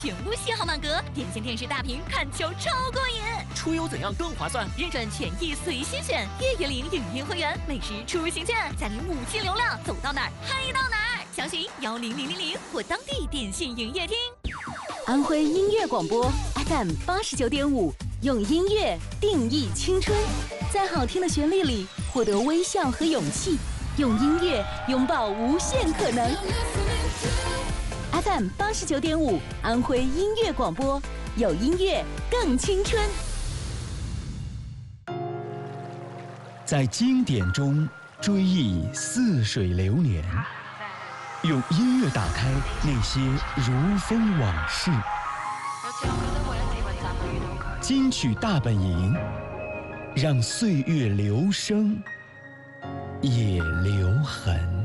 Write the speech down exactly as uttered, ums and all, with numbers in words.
请勿信号满格，点线电视大屏看球超过瘾。 出游怎样更划算？ 认准权益随心选，月月领影音会员，每时出行券，再领五 G 流量，走到哪儿嗨到哪儿。详询幺零零零零或当地电信营业厅。 安徽音乐广播 F M 八十九点五，用音乐定义青春，在好听的旋律里获得微笑和勇气，用音乐拥抱无限可能。F M 八十九点五，安徽音乐广播，有音乐更青春。 在经典中追忆似水流年，用音乐打开那些如风往事。金曲大本营，让岁月留声，也留痕。